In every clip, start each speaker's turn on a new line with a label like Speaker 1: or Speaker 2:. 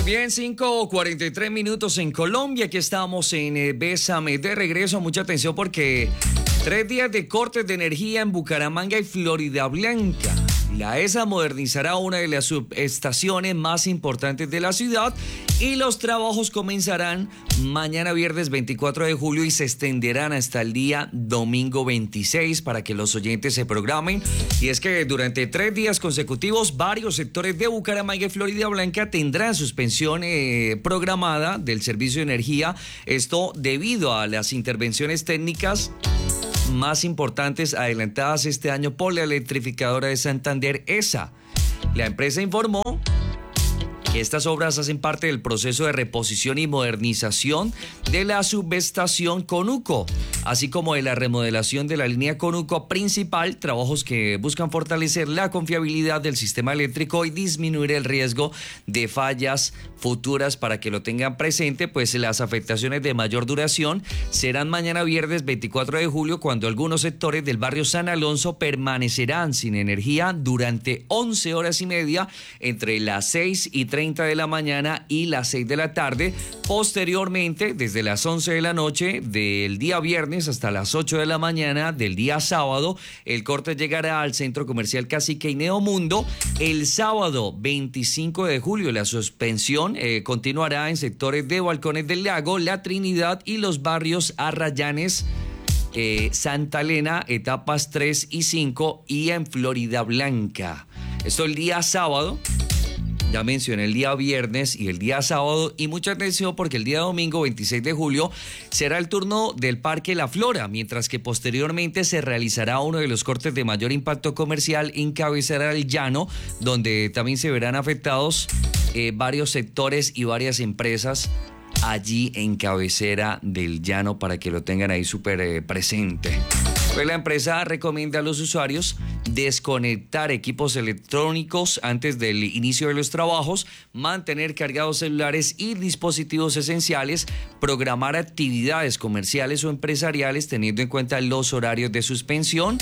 Speaker 1: Muy bien, 5:43 en Colombia. Aquí estamos en Bésame de regreso. Mucha atención porque 3 días de cortes de energía en Bucaramanga y Floridablanca. La ESA modernizará una de las subestaciones más importantes de la ciudad y los trabajos comenzarán mañana viernes 24 de julio y se extenderán hasta el día domingo 26 para que los oyentes se programen. Y es que durante 3 días consecutivos varios sectores de Bucaramanga y Floridablanca tendrán suspensión programada del servicio de energía. Esto debido a las intervenciones técnicas más importantes adelantadas este año por la electrificadora de Santander, ESA. La empresa informó que estas obras hacen parte del proceso de reposición y modernización de la subestación Conuco, así como de la remodelación de la línea Conuco principal, trabajos que buscan fortalecer la confiabilidad del sistema eléctrico y disminuir el riesgo de fallas futuras. Para que lo tengan presente, pues las afectaciones de mayor duración serán mañana viernes 24 de julio, cuando algunos sectores del barrio San Alonso permanecerán sin energía durante 11 horas y media entre las 6:30 de la mañana y las 6 de la tarde. Posteriormente, desde las 11 de la noche del día viernes hasta las 8 de la mañana del día sábado, el corte llegará al Centro Comercial Cacique y Neomundo. El sábado 25 de julio la suspensión continuará en sectores de Balcones del Lago, La Trinidad y los barrios Arrayanes, Santa Elena, etapas 3 y 5 y en Floridablanca. Esto el día sábado. Ya mencioné el día viernes y el día sábado, y mucha atención porque el día domingo 26 de julio será el turno del Parque La Flora, mientras que posteriormente se realizará uno de los cortes de mayor impacto comercial en Cabecera del Llano, donde también se verán afectados varios sectores y varias empresas allí en Cabecera del Llano, para que lo tengan ahí súper presente. Pues la empresa recomienda a los usuarios desconectar equipos electrónicos antes del inicio de los trabajos, mantener cargados celulares y dispositivos esenciales, programar actividades comerciales o empresariales teniendo en cuenta los horarios de suspensión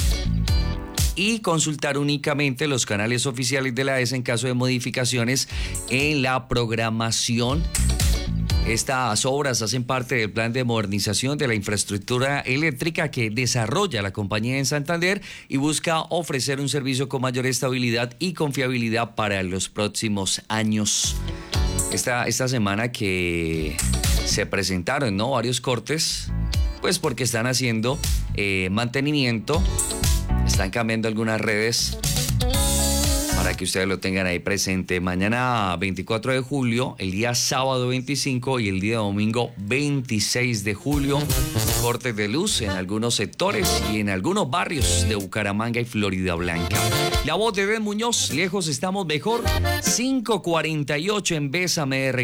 Speaker 1: y consultar únicamente los canales oficiales de la ESA en caso de modificaciones en la programación. Estas obras hacen parte del plan de modernización de la infraestructura eléctrica que desarrolla la compañía en Santander y busca ofrecer un servicio con mayor estabilidad y confiabilidad para los próximos años. Esta semana que se presentaron, ¿no?, varios cortes, pues porque están haciendo mantenimiento, están cambiando algunas redes, para que ustedes lo tengan ahí presente. Mañana 24 de julio, el día sábado 25 y el día domingo 26 de julio, cortes de luz en algunos sectores y en algunos barrios de Bucaramanga y Floridablanca. La voz de Ben Muñoz, lejos estamos mejor, 5:48 en Bésame de regreso.